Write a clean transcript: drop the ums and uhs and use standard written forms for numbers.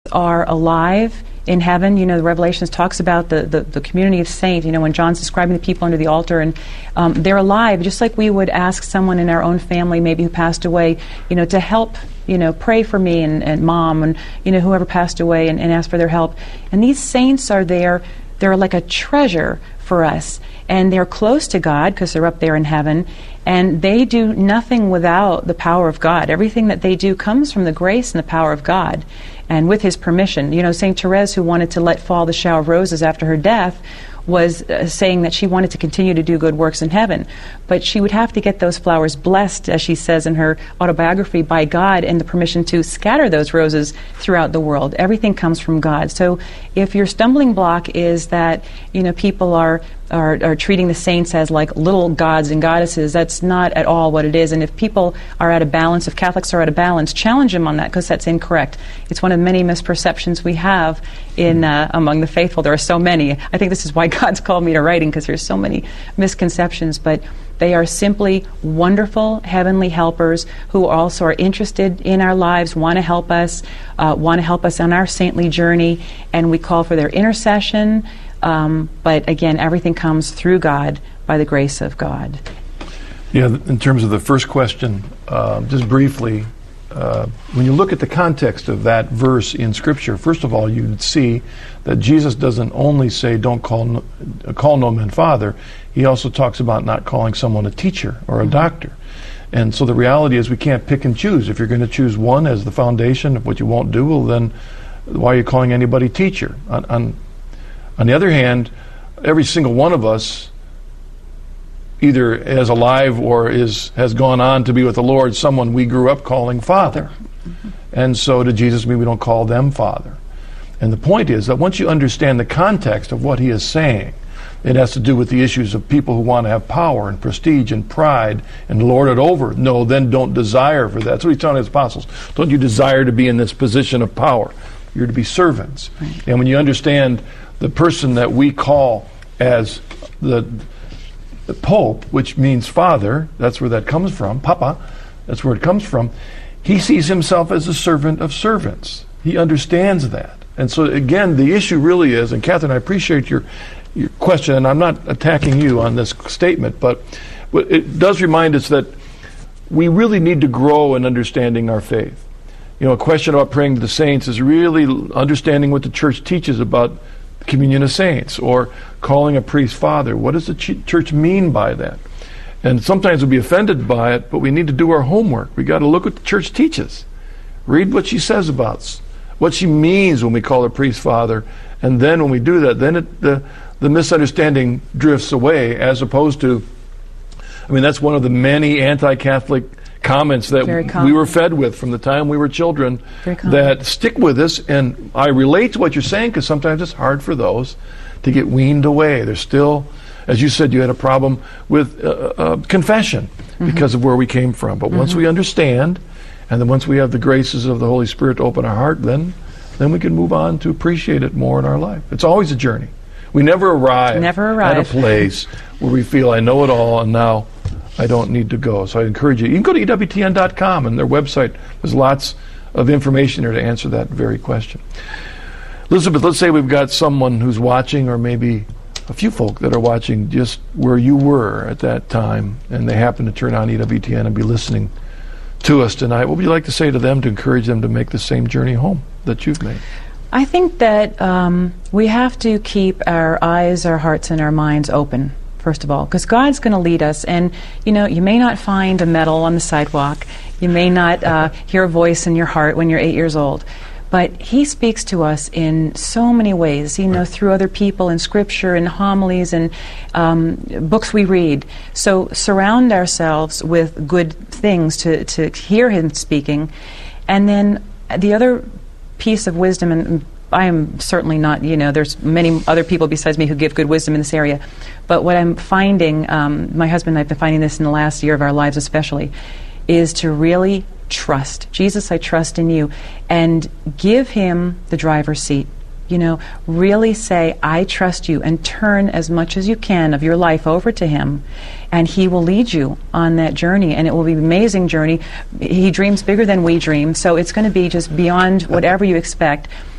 are alive in heaven. You know, the Revelations talks about the community of saints, you know, when John's describing the people under the altar, and they're alive, just like we would ask someone in our own family, maybe who passed away, you know, to help, you know, pray for me and mom and, you know, whoever passed away, and ask for their help. And these saints are there. They're like a treasure for us. And they're close to God because they're up there in heaven. And they do nothing without the power of God. Everything that they do comes from the grace and the power of God, and with His permission. You know, St. Therese, who wanted to let fall the shower of roses after her death, was saying that she wanted to continue to do good works in heaven. But she would have to get those flowers blessed, as she says in her autobiography, by God, and the permission to scatter those roses throughout the world. Everything comes from God. So if your stumbling block is that, you know, people are treating the saints as like little gods and goddesses, that's not at all what it is. And if people are out of balance, if Catholics are out of balance, challenge them on that, because that's incorrect. It's one of many misperceptions we have in among the faithful. There are so many. I think this is why God's called me to writing, because there's so many misconceptions. But they are simply wonderful heavenly helpers who also are interested in our lives, want to help us on our saintly journey, and we call for their intercession. But again, everything comes through God by the grace of God. Yeah, in terms of the first question, just briefly, when you look at the context of that verse in Scripture, first of all, you'd see that Jesus doesn't only say, don't call no man father. He also talks about not calling someone a teacher or a doctor. And so the reality is we can't pick and choose. If you're going to choose one as the foundation of what you won't do, well, then why are you calling anybody teacher? On the other hand, every single one of us, either as alive or has gone on to be with the Lord, someone we grew up calling Father. And so to Jesus, we don't call them Father. And the point is that once you understand the context of what He is saying, it has to do with the issues of people who want to have power and prestige and pride and lord it over. No, then don't desire for that. That's what He's telling His apostles. Don't you desire to be in this position of power. You're to be servants. Right. And when you understand the person that we call as the Pope, which means father, that's where that comes from, Papa, that's where it comes from, he sees himself as a servant of servants. He understands that. And so again, the issue really is, and Catherine, I appreciate your question, and I'm not attacking you on this statement, but it does remind us that we really need to grow in understanding our faith. You know, a question about praying to the saints is really understanding what the Church teaches about the communion of saints, or calling a priest father. What does the Church mean by that? And sometimes we'll be offended by it, but we need to do our homework. We got to look what the Church teaches. Read what she says about what she means when we call a priest father, and then when we do that, then the misunderstanding drifts away, as opposed to, I mean, that's one of the many anti-Catholic comments that we were fed with from the time we were children that stick with us. And I relate to what you're saying, because sometimes it's hard for those to get weaned away. There's still, as you said, you had a problem with confession because of where we came from. But once we understand, and then once we have the graces of the Holy Spirit to open our heart, then we can move on to appreciate it more in our life. It's always a journey. We never arrive at a place where we feel, I know it all, and now I don't need to go. So I encourage you. You can go to EWTN.com, and their website, there's lots of information there to answer that very question. Elizabeth, let's say we've got someone who's watching, or maybe a few folk that are watching just where you were at that time, and they happen to turn on EWTN and be listening to us tonight. What would you like to say to them to encourage them to make the same journey home that you've made? I think that we have to keep our eyes, our hearts, and our minds open, first of all, because God's going to lead us. And, you know, you may not find a medal on the sidewalk. You may not hear a voice in your heart when you're 8 years old. But He speaks to us in so many ways, you know, through other people, in Scripture, in homilies, and books we read. So surround ourselves with good things to hear Him speaking. And then the other piece of wisdom, and I am certainly not, you know, there's many other people besides me who give good wisdom in this area, but what I'm finding, my husband and I have been finding this in the last year of our lives especially, is to really trust. Jesus, I trust in you, and give Him the driver's seat. You know, really say, I trust you, and turn as much as you can of your life over to Him, and He will lead you on that journey, and it will be an amazing journey. He dreams bigger than we dream, so it's going to be just beyond whatever you expect.